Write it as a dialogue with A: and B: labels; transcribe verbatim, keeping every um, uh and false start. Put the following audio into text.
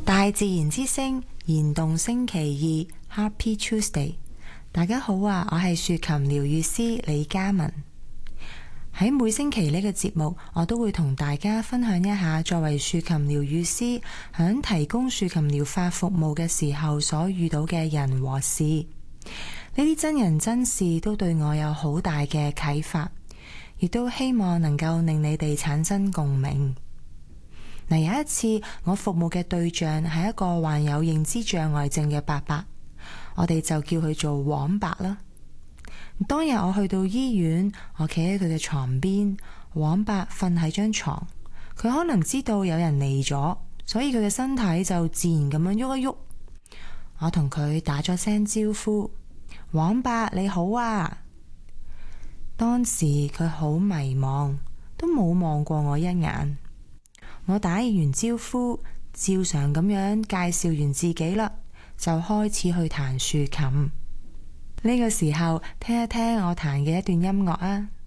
A: 大自然之聲燃動星期二 Happy Tuesday， 大家好啊！我係豎琴療癒師李嘉文。喺每星期呢個節目，我都會同大家分享一下作為豎琴療癒師響提供豎琴療法服務嘅時候所遇到嘅人和事。呢啲真人真事都對我有好大嘅啟發，亦都希望能夠令你哋產生共鳴。嗱，有一次我服務嘅對象係一個患有認知障礙症嘅伯伯，我哋就叫佢做黃伯啦。當日我去到醫院，我企喺佢嘅床邊，黃伯瞓喺張床，佢可能知道有人嚟咗，所以佢嘅身體就自然咁樣喐一喐。我同佢打咗聲招呼：黃伯你好啊！當時佢好迷茫，都冇望過我一眼。我打完招呼，照常咁樣介紹完自己啦，就開始去彈豎琴。呢個時候，聽一聽我彈嘅一段音樂啊！